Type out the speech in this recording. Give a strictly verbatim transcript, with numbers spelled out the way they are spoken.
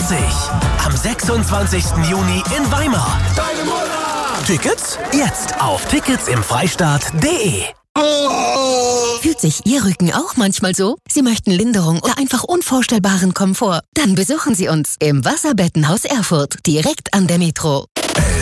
zwanzig. Am sechsundzwanzigsten Juni in Weimar. Deine Mutter! Tickets? Jetzt auf tickets im freistaat punkt de. Fühlt sich Ihr Rücken auch manchmal so? Sie möchten Linderung oder einfach unvorstellbaren Komfort? Dann besuchen Sie uns im Wasserbettenhaus Erfurt, direkt an der Metro.